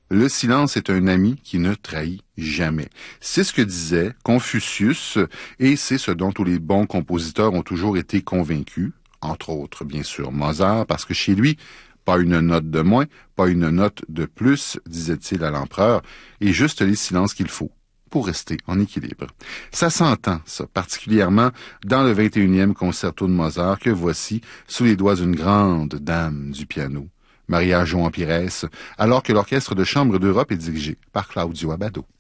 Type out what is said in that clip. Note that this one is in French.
Le silence est un ami qui ne trahit jamais. C'est ce que disait Confucius et c'est ce dont tous les bons compositeurs ont toujours été convaincus, entre autres bien sûr Mozart, parce que chez lui, pas une note de moins, pas une note de plus, disait-il à l'empereur, et juste les silences qu'il faut pour rester en équilibre. Ça s'entend, ça, particulièrement dans le 21e concerto de Mozart que voici sous les doigts d'une grande dame du piano, Maria João Pires, alors que l'Orchestre de chambre d'Europe est dirigé par Claudio Abbado.